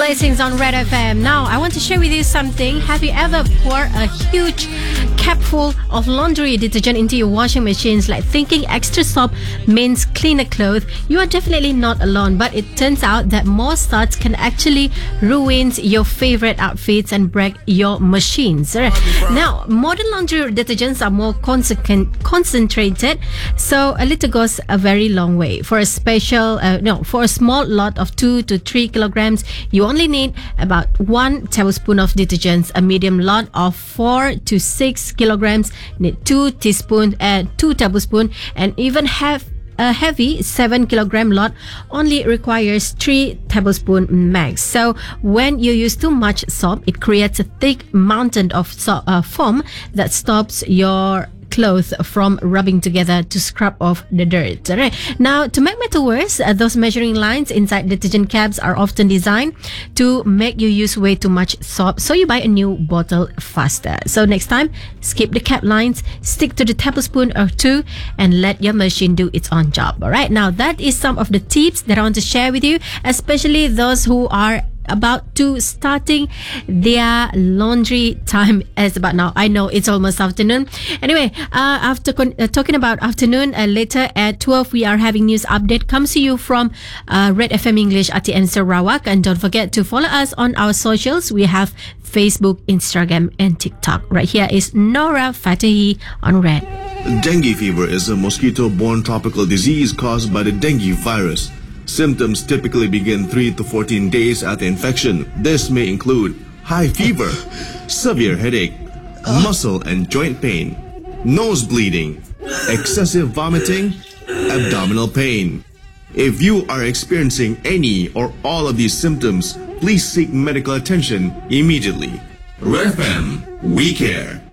Blessings on Red FM. Now, I want to share with you something. Have you ever poured a huge capful of laundry detergent into your washing machines, like thinking extra soap means cleaner clothes? You are definitely not alone, but it turns out that more starts can actually ruin your favorite outfits and break your machines. Now, modern laundry detergents are more concentrated, so a little goes a very long way. For a for a small lot of 2 to 3 kilograms, you only need about 1 tablespoon of detergents. A medium lot of 4 to 6 kilograms need 2 tablespoons, and even a heavy 7 kilogram lot only requires 3 tablespoons max. So when you use too much soap, it creates a thick mountain of foam that stops your clothes from rubbing together to scrub off the dirt. All right. Now, to make matters worse, those measuring lines inside detergent caps are often designed to make you use way too much soap, so you buy a new bottle faster. So next time, skip the cap lines, stick to the tablespoon or 2, and let your machine do its own job. All right. Now, that is some of the tips that I want to share with you, especially those who are about to starting their laundry time as about now. I know it's almost afternoon. Anyway, after talking about afternoon, later at 12 we are having news update comes to you from Red FM English RTN Sarawak. And don't forget to follow us on our socials. We have Facebook, Instagram and TikTok. Right here is Nora Fatahi on Red. Dengue fever is a mosquito-borne tropical disease caused by the dengue virus. Symptoms typically begin 3 to 14 days after infection. This may include high fever, severe headache, muscle and joint pain, nose bleeding, excessive vomiting, abdominal pain. If you are experiencing any or all of these symptoms, please seek medical attention immediately. Red FM, we care.